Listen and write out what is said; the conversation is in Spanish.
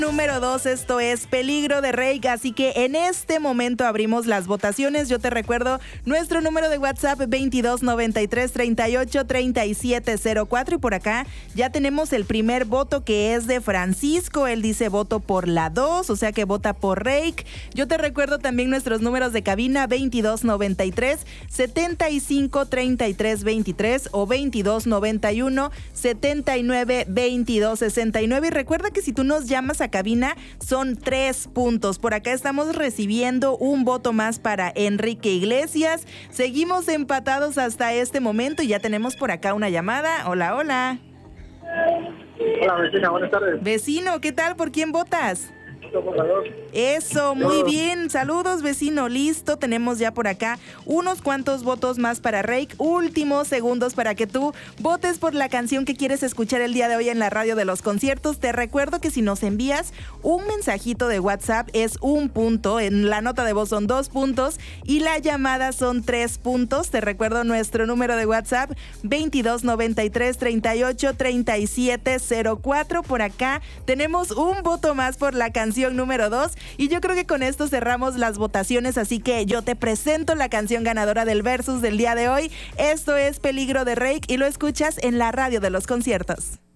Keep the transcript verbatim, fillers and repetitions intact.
Número dos, esto es Peligro de Reik, así que en este momento abrimos las votaciones. Yo te recuerdo nuestro número de WhatsApp veintidós noventa y tres treinta y ocho treinta y siete cero cuatro y por acá ya tenemos el primer voto que es de Francisco. Él dice voto por la dos, o sea que vota por Reik. Yo te recuerdo también nuestros números de cabina veintidós noventa y tres setenta y cinco treinta y tres veintitrés o veintidós noventa y uno setenta y nueve veintidós sesenta y nueve y recuerda que si tú nos llamas a cabina son tres puntos. Por acá estamos recibiendo un voto más para Enrique Iglesias. Seguimos empatados hasta este momento y ya tenemos por acá una llamada. Hola, hola. Hola, vecina, buenas tardes. Vecino, ¿qué tal? ¿Por quién votas? Eso, muy bien. Saludos, vecino. Listo, tenemos ya por acá unos cuantos votos más para Reik. Últimos segundos para que tú votes por la canción que quieres escuchar el día de hoy en la radio de los conciertos. Te recuerdo que si nos envías un mensajito de WhatsApp es un punto, en la nota de voz son dos puntos y la llamada son tres puntos. Te recuerdo nuestro número de WhatsApp veintidós noventa y tres treinta y ocho treinta y siete cero cuatro. Por acá tenemos un voto más por la canción número dos y yo creo que con esto cerramos las votaciones, así que yo te presento la canción ganadora del Versus del día de hoy. Esto es Peligro de Reik y lo escuchas en la radio de los conciertos.